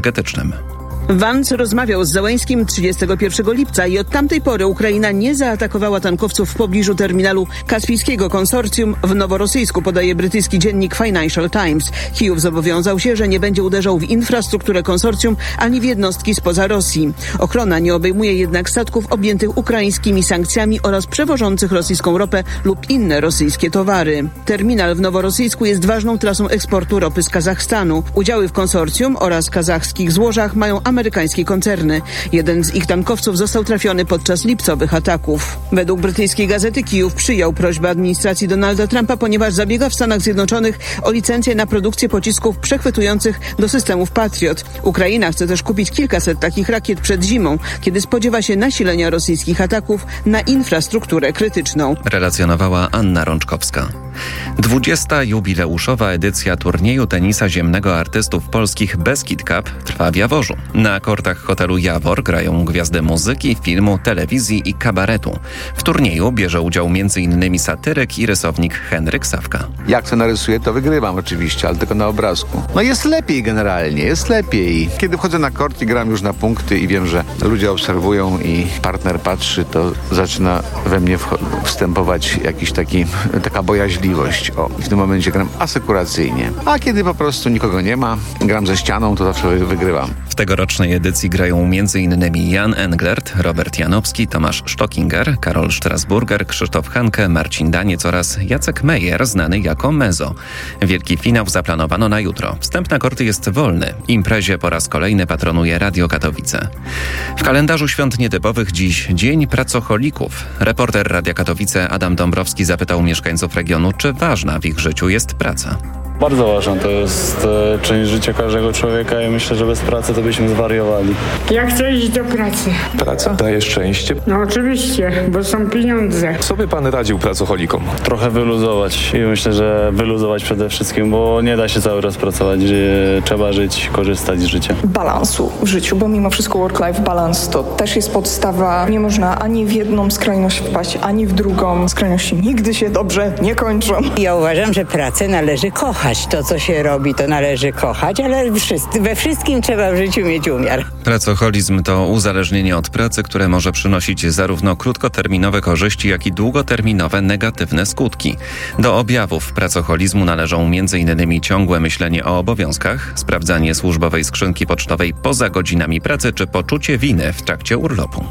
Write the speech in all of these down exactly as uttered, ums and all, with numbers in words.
energetycznym. Vance rozmawiał z Zełeńskim trzydziestego pierwszego lipca i od tamtej pory Ukraina nie zaatakowała tankowców w pobliżu terminalu Kaspijskiego konsorcjum w Noworosyjsku, podaje brytyjski dziennik Financial Times. Kijów zobowiązał się, że nie będzie uderzał w infrastrukturę konsorcjum ani w jednostki spoza Rosji. Ochrona nie obejmuje jednak statków objętych ukraińskimi sankcjami oraz przewożących rosyjską ropę lub inne rosyjskie towary. Terminal w Noworosyjsku jest ważną trasą eksportu ropy z Kazachstanu. Udziały w konsorcjum oraz kazachskich złożach mają amerykańskie koncerny. Jeden z ich tankowców został trafiony podczas lipcowych ataków. Według brytyjskiej gazety Kijów przyjął prośbę administracji Donalda Trumpa, ponieważ zabiega w Stanach Zjednoczonych o licencję na produkcję pocisków przechwytujących do systemów Patriot. Ukraina chce też kupić kilkaset takich rakiet przed zimą, kiedy spodziewa się nasilenia rosyjskich ataków na infrastrukturę krytyczną. Relacjonowała Anna Rączkowska. dwudziesta jubileuszowa edycja turnieju tenisa ziemnego artystów polskich Beskid Cup trwa w Jaworzu. Na kortach hotelu Jawor grają gwiazdy muzyki, filmu, telewizji i kabaretu. W turnieju bierze udział między innymi satyryk i rysownik Henryk Sawka. Jak to narysuję, to wygrywam oczywiście, ale tylko na obrazku. No jest lepiej generalnie, jest lepiej. Kiedy wchodzę na kort i gram już na punkty i wiem, że ludzie obserwują i partner patrzy, to zaczyna we mnie wstępować jakiś taki, taka bojaźliwość. O, w tym momencie gram asekuracyjnie. A kiedy po prostu nikogo nie ma, gram ze ścianą, to zawsze wygrywam. W tegorocznej edycji grają między innymi Jan Englert, Robert Janowski, Tomasz Stockinger, Karol Strasburger, Krzysztof Hanke, Marcin Daniec oraz Jacek Meyer, znany jako Mezo. Wielki finał zaplanowano na jutro. Wstęp na korty jest wolny. Imprezie po raz kolejny patronuje Radio Katowice. W kalendarzu świąt nietypowych dziś Dzień Pracocholików. Reporter Radia Katowice Adam Dąbrowski zapytał mieszkańców regionu, czy ważna w ich życiu jest praca. Bardzo ważne, to jest e, część życia każdego człowieka i myślę, że bez pracy to byśmy zwariowali. Ja chcę iść do pracy. Praca daje szczęście? No oczywiście, bo są pieniądze. Co by pan radził pracocholikom? Trochę wyluzować i myślę, że wyluzować przede wszystkim, bo nie da się cały czas pracować, że trzeba żyć, korzystać z życia. Balansu w życiu, bo mimo wszystko work-life balance to też jest podstawa. Nie można ani w jedną skrajność wpaść, ani w drugą. Skrajności nigdy się dobrze nie kończą. Ja uważam, że pracę należy kochać. To, co się robi, to należy kochać, ale wszyscy, we wszystkim trzeba w życiu mieć umiar. Pracoholizm to uzależnienie od pracy, które może przynosić zarówno krótkoterminowe korzyści, jak i długoterminowe negatywne skutki. Do objawów pracoholizmu należą między innymi ciągłe myślenie o obowiązkach, sprawdzanie służbowej skrzynki pocztowej poza godzinami pracy czy poczucie winy w trakcie urlopu.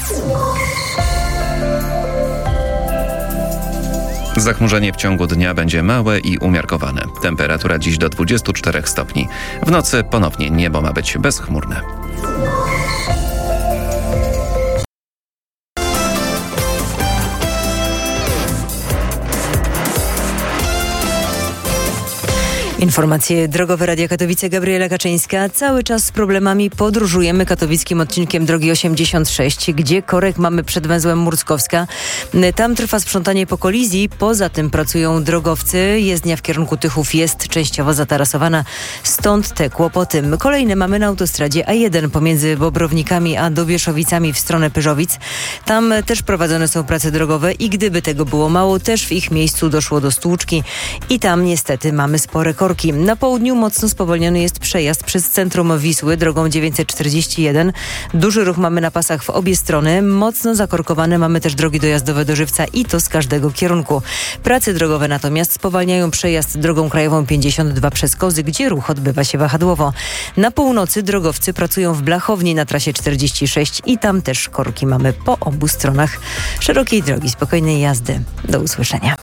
Zachmurzenie w ciągu dnia będzie małe i umiarkowane. Temperatura dziś do dwudziestu czterech stopni. W nocy ponownie niebo ma być bezchmurne. Informacje drogowe Radia Katowice, Gabriela Kaczyńska. Cały czas z problemami podróżujemy katowickim odcinkiem drogi osiemdziesiąt sześć, gdzie korek mamy przed węzłem Murckowska. Tam trwa sprzątanie po kolizji, poza tym pracują drogowcy. Jezdnia w kierunku Tychów jest częściowo zatarasowana, stąd te kłopoty. Kolejne mamy na autostradzie A jeden pomiędzy Bobrownikami a Dobieszowicami w stronę Pyrzowic. Tam też prowadzone są prace drogowe i gdyby tego było mało, też w ich miejscu doszło do stłuczki i tam niestety mamy spore korki. Na południu mocno spowolniony jest przejazd przez centrum Wisły drogą dziewięćset czterdzieści jeden. Duży ruch mamy na pasach w obie strony. Mocno zakorkowane mamy też drogi dojazdowe do Żywca i to z każdego kierunku. Prace drogowe natomiast spowalniają przejazd drogą krajową pięćdziesiąt dwa przez Kozy, gdzie ruch odbywa się wahadłowo. Na północy drogowcy pracują w Blachowni na trasie czterdzieści sześć i tam też korki mamy po obu stronach szerokiej drogi. Spokojnej jazdy. Do usłyszenia.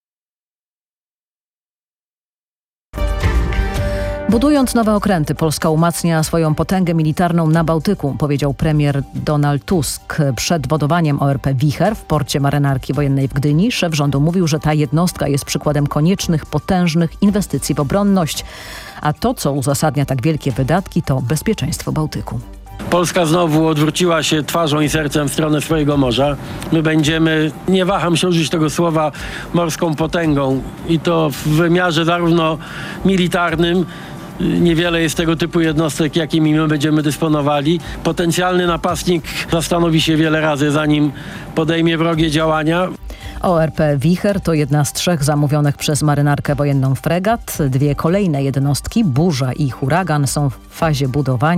Budując nowe okręty, Polska umacnia swoją potęgę militarną na Bałtyku, powiedział premier Donald Tusk. Przed wodowaniem O R P Wicher w porcie Marynarki Wojennej w Gdyni szef rządu mówił, że ta jednostka jest przykładem koniecznych, potężnych inwestycji w obronność. A to, co uzasadnia tak wielkie wydatki, to bezpieczeństwo Bałtyku. Polska znowu odwróciła się twarzą i sercem w stronę swojego morza. My będziemy, nie waham się użyć tego słowa, morską potęgą i to w wymiarze zarówno militarnym. Niewiele jest tego typu jednostek, jakimi my będziemy dysponowali. Potencjalny napastnik zastanowi się wiele razy, zanim podejmie wrogie działania. O R P Wicher to jedna z trzech zamówionych przez Marynarkę Wojenną fregat. Dwie kolejne jednostki, Burza i Huragan, są w fazie budowania.